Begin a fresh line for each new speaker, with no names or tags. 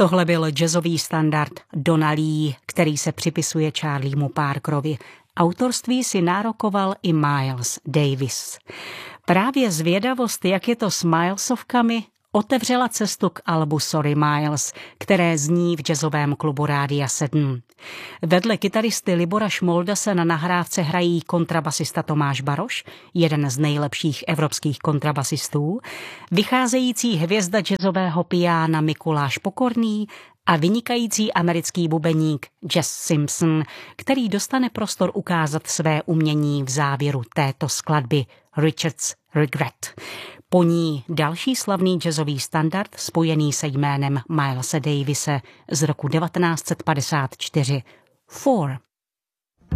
Tohle byl jazzový standard Donna Lee, který se připisuje Charliemu Parkerovi. Autorství si nárokoval i Miles Davis. Právě zvědavost, jak je to s Milesovkami, otevřela cestu k albu Sorry Miles, které zní v jazzovém klubu Rádia 7. Vedle kytaristy Libora Šmoldase na nahrávce hrají kontrabasista Tomáš Baroš, jeden z nejlepších evropských kontrabasistů, vycházející hvězda jazzového piána Mikuláš Pokorný a vynikající americký bubeník Jazz Simpson, který dostane prostor ukázat své umění v závěru této skladby Richard's Regret. Po ní další slavný jazzový standard spojený se jménem Milese Davise z roku 1954 Four.